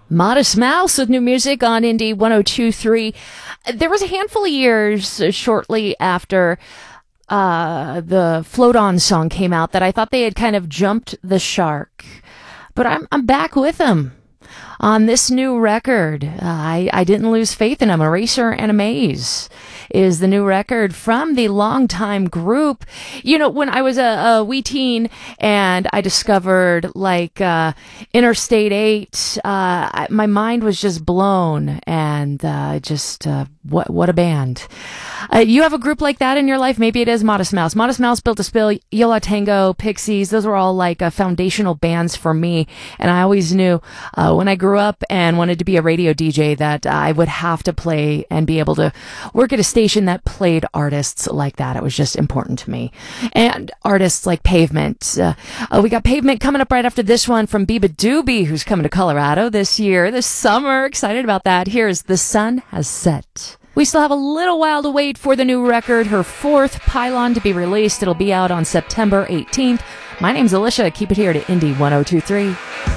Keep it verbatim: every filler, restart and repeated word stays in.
Modest Mouse with new music on Indie one oh two point three. There was a handful of years shortly after uh, the Float On song came out that I thought they had kind of jumped the shark. But I'm I'm back with them on this new record. Uh, I, I didn't lose faith in them. Eraser and Amaze is the new record from the longtime group. You know, when I was a, a wee teen and I discovered like uh, Interstate eight, uh, I, my mind was just blown, and uh, just uh, what what a band. Uh, you have a group like that in your life? Maybe it is Modest Mouse. Modest Mouse, Built to Spill, Yo La Tengo, Pixies. Those were all like uh, foundational bands for me. And I always knew uh, when I grew up and wanted to be a radio D J that uh, I would have to play and be able to work at a station that played artists like that. It was just important to me. And artists like Pavement. Uh, uh, we got Pavement coming up right after this one from Biba Doobie, who's coming to Colorado this year, this summer. Excited about that. Here's The Sun Has Set. We still have a little while to wait for the new record, her fourth Pylon, to be released. It'll be out on September eighteenth. My name's Alicia. Keep it here to Indie one oh two point three.